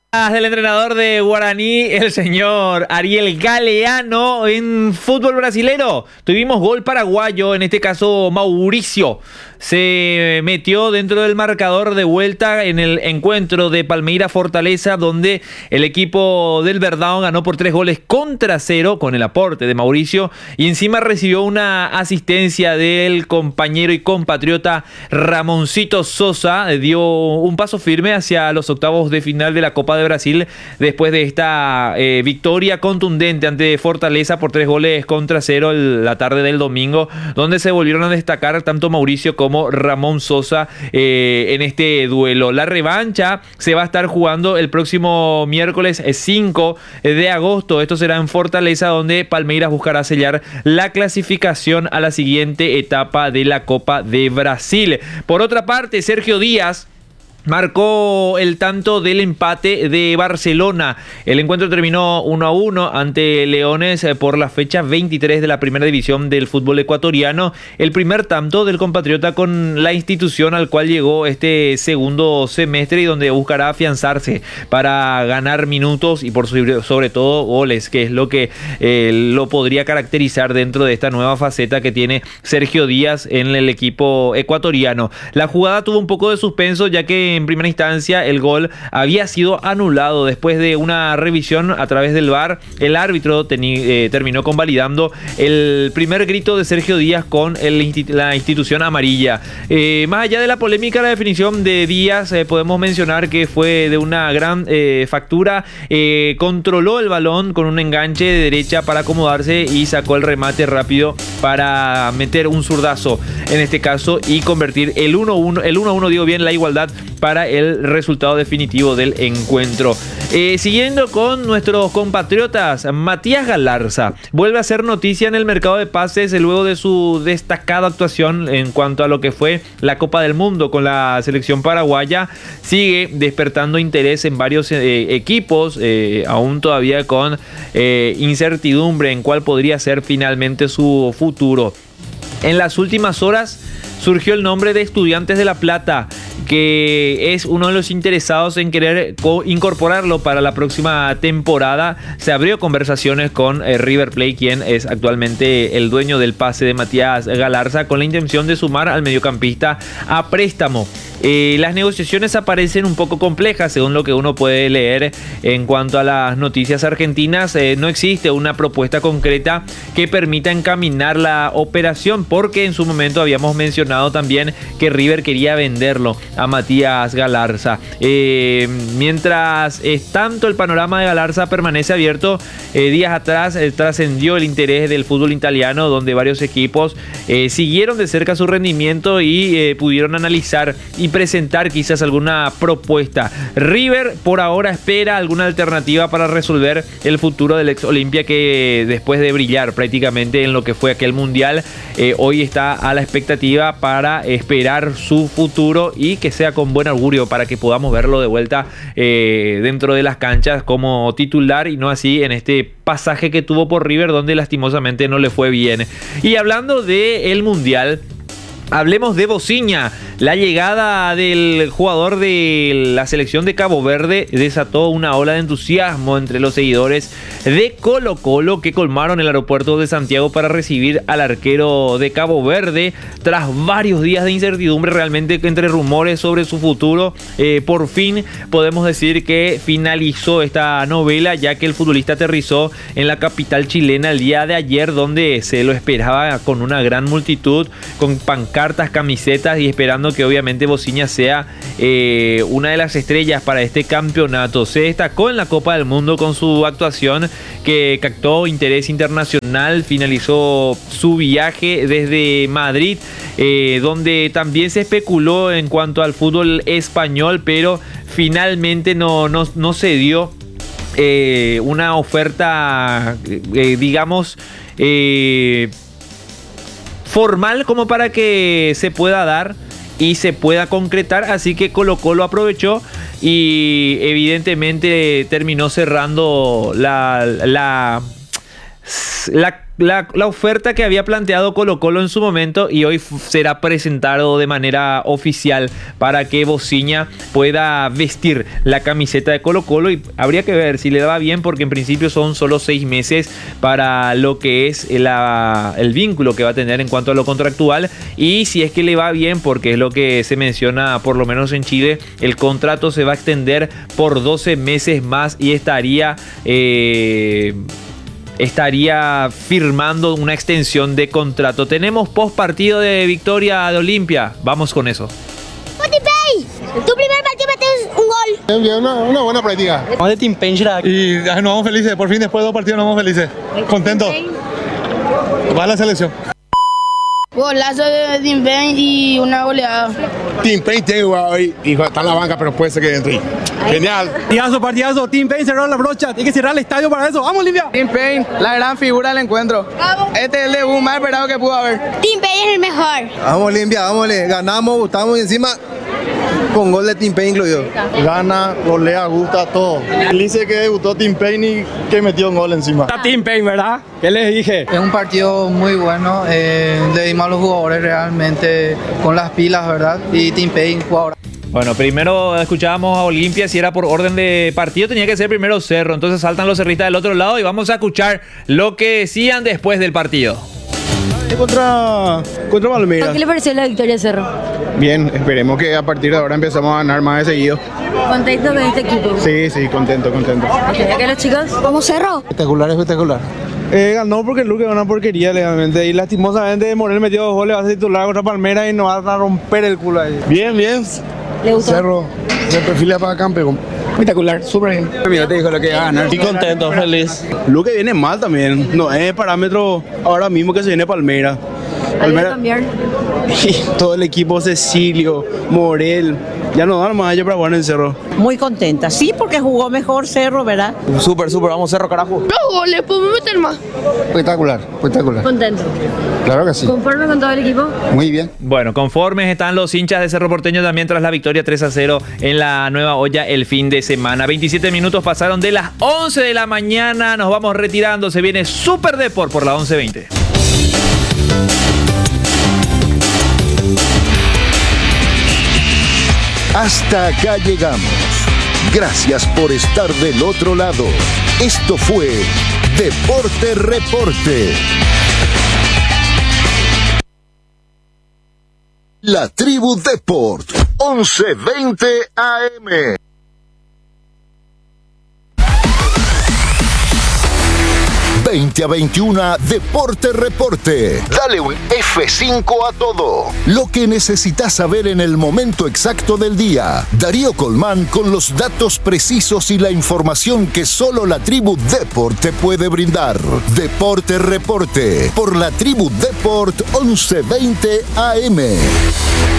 Del entrenador de Guaraní, el señor Ariel Galeano. En fútbol brasilero tuvimos gol paraguayo, en este caso Mauricio se metió dentro del marcador de vuelta en el encuentro de Palmeiras Fortaleza, donde el equipo del Verdão ganó por 3-0 con el aporte de Mauricio, y encima recibió una asistencia del compañero y compatriota Ramoncito Sosa. Dio un paso firme hacia los octavos de final de la Copa de Brasil después de esta victoria contundente ante Fortaleza por 3-0 la tarde del domingo, donde se volvieron a destacar tanto Mauricio como Ramón Sosa en este duelo. La revancha se va a estar jugando el próximo miércoles 5 de agosto. Esto será en Fortaleza, donde Palmeiras buscará sellar la clasificación a la siguiente etapa de la Copa de Brasil. Por otra parte, Sergio Díaz marcó el tanto del empate de Barcelona. El encuentro terminó 1-1 ante Leones por la fecha 23 de la primera división del fútbol ecuatoriano. El primer tanto del compatriota con la institución al cual llegó este segundo semestre, y donde buscará afianzarse para ganar minutos y por sobre todo goles, que es lo que lo podría caracterizar dentro de esta nueva faceta que tiene Sergio Díaz en el equipo ecuatoriano. La jugada tuvo un poco de suspenso, ya que en primera instancia el gol había sido anulado. Después de una revisión a través del VAR, el árbitro terminó convalidando el primer grito de Sergio Díaz con la institución amarilla. Más allá de la polémica, la definición de Díaz, podemos mencionar que fue de una gran factura. Controló el balón con un enganche de derecha para acomodarse y sacó el remate rápido para meter un zurdazo en este caso y convertir el 1-1. El 1-1 dio bien la igualdad para el resultado definitivo del encuentro. Siguiendo con nuestros compatriotas, Matías Galarza vuelve a hacer noticia en el mercado de pases luego de su destacada actuación en cuanto a lo que fue la Copa del Mundo con la selección paraguaya. Sigue despertando interés en varios equipos, aún todavía con incertidumbre en cuál podría ser finalmente su futuro. En las últimas horas surgió el nombre de Estudiantes de La Plata, que es uno de los interesados en querer incorporarlo para la próxima temporada. Se abrió conversaciones con River Plate, quien es actualmente el dueño del pase de Matías Galarza, con la intención de sumar al mediocampista a préstamo. Las negociaciones aparecen un poco complejas según lo que uno puede leer en cuanto a las noticias argentinas. No existe una propuesta concreta que permita encaminar la operación, porque en su momento habíamos mencionado también que River quería venderlo a Matías Galarza. Mientras tanto el panorama de Galarza permanece abierto, días atrás trascendió el interés del fútbol italiano, donde varios equipos siguieron de cerca su rendimiento y pudieron analizar y presentar quizás alguna propuesta. River por ahora espera alguna alternativa para resolver el futuro del ex Olimpia, que después de brillar prácticamente en lo que fue aquel mundial, hoy está a la expectativa para esperar su futuro y que sea con buen augurio para que podamos verlo de vuelta dentro de las canchas como titular, y no así en este pasaje que tuvo por River, donde lastimosamente no le fue bien. Y hablando del mundial, hablemos de Boziña. La llegada del jugador de la selección de Cabo Verde desató una ola de entusiasmo entre los seguidores de Colo-Colo, que colmaron el aeropuerto de Santiago para recibir al arquero de Cabo Verde. Tras varios días de incertidumbre, realmente entre rumores sobre su futuro, por fin podemos decir que finalizó esta novela, ya que el futbolista aterrizó en la capital chilena el día de ayer, donde se lo esperaba con una gran multitud, con pancartas, camisetas, y esperando que obviamente Boziña sea una de las estrellas para este campeonato. Se destacó en la Copa del Mundo con su actuación, que captó interés internacional. Finalizó su viaje desde Madrid, donde también se especuló en cuanto al fútbol español, pero finalmente no se dio una oferta digamos formal como para que se pueda dar y se pueda concretar. Así que Colo-Colo aprovechó y evidentemente terminó cerrando la oferta que había planteado Colo-Colo en su momento, y hoy será presentado de manera oficial para que Bociña pueda vestir la camiseta de Colo-Colo, y habría que ver si le daba bien, porque en principio son solo 6 meses para lo que es el vínculo que va a tener en cuanto a lo contractual, y si es que le va bien, porque es lo que se menciona por lo menos en Chile, el contrato se va a extender por 12 meses más y estaría firmando una extensión de contrato. Tenemos post partido de victoria de Olimpia. Vamos con eso. Motivei, tu primer partido metes un gol. Bien, una buena práctica. Vamos de Team Pain, Y nos vamos felices. Por fin, después de 2 partidos, nos vamos felices. Contentos. Va a la selección. Golazo de Team Pain y una goleada. Team Pain tiene jugado hoy y está en la banca, pero puede ser que entre. Genial. Partidazo. Team Pain cerró la brocha. Tiene que cerrar el estadio para eso. ¡Vamos, Olimpia! Team Pain, la gran figura del encuentro. Este es el debut más esperado que pudo haber. Team Pain es el mejor. Vamos, Olimpia, vámonos. Ganamos, estamos encima. Con gol de Team Pain incluido. Gana, golea, gusta, todo. Dice que debutó Team Pain y que metió un gol encima. Está Team Pain, ¿verdad? ¿Qué les dije? Es un partido muy bueno. Le dimos a los jugadores realmente con las pilas, ¿verdad? Y Team Pain, jugador. Bueno, primero escuchábamos a Olimpia, si era por orden de partido tenía que ser primero Cerro, entonces saltan los cerristas del otro lado y vamos a escuchar lo que decían después del partido. Contra Palmeiras. ¿Qué le pareció la victoria de Cerro? Bien, esperemos que a partir de ahora empecemos a ganar más de seguido. ¿Contento con este equipo? Sí, contento. ¿Qué los chicos? ¿Cómo Cerro? Espectacular. Ganó porque Luque es una porquería legalmente y lastimosamente Morel metió 2 goles, va a ser titular contra Palmeiras y nos va a romper el culo ahí. Bien. ¿Le gustó? Cerro se perfila para campeón. Espectacular, súper bien. Mira, te dijo lo que va a ganar. Estoy contento, feliz. Luque viene mal también. No es parámetro ahora mismo que se viene Palmeiras. ¿Había que cambiar? Todo el equipo, Cecilio, Morel, ya no dan más allá para jugar en el Cerro. Muy contenta, sí, porque jugó mejor Cerro, ¿verdad? Súper, vamos Cerro, carajo. Los goles, podemos meter más. Espectacular. ¿Contento? Claro que sí. ¿Conforme con todo el equipo? Muy bien. Bueno, conformes están los hinchas de Cerro Porteño también tras la victoria 3-0 en la Nueva Olla el fin de semana. 27 minutos pasaron de las 11 de la mañana, nos vamos retirando, se viene Super Deport por la 11:20. Hasta acá llegamos. Gracias por estar del otro lado. Esto fue Deporte Reporte. La Tribu Deport, 11:20 AM. ...20 a 21, Deporte Reporte. Dale un F5 a todo. Lo que necesitas saber en el momento exacto del día. Darío Colmán con los datos precisos y la información que solo la Tribu Deport te puede brindar. Deporte Reporte por la Tribu Deport 11:20 AM.